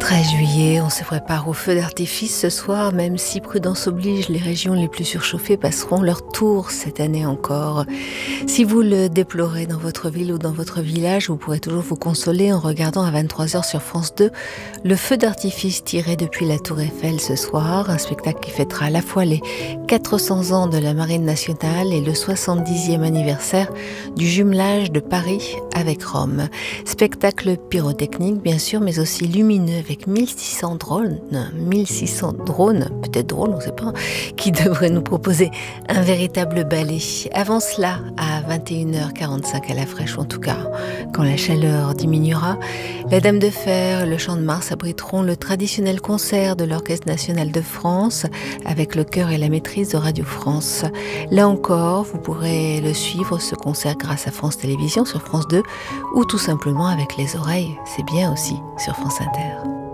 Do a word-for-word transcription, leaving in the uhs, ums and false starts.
treize juillet, on se prépare au feu d'artifice ce soir, même si prudence oblige, les régions les plus surchauffées passeront leur tour cette année encore. Si vous le déplorez dans votre ville ou dans votre village, vous pourrez toujours vous consoler en regardant à vingt-trois heures sur France deux le feu d'artifice tiré depuis la Tour Eiffel ce soir, un spectacle qui fêtera à la fois les quatre cents ans de la Marine nationale et le soixante-dixième anniversaire du jumelage de Paris avec Rome. Spectacle pyrotechnique bien sûr, mais aussi lumineux avec mille six cents drones, mille six cents drones, peut-être drones, on ne sait pas, qui devraient nous proposer un véritable ballet. Avant cela, à vingt et une heures quarante-cinq à la fraîche, en tout cas, quand la chaleur diminuera, la Dame de Fer et le Champ de Mars abriteront le traditionnel concert de l'Orchestre national de France avec le chœur et la maîtrise de Radio France. Là encore, vous pourrez le suivre, ce concert, grâce à France Télévisions sur France deux ou tout simplement avec les oreilles, c'est bien aussi sur France Inter.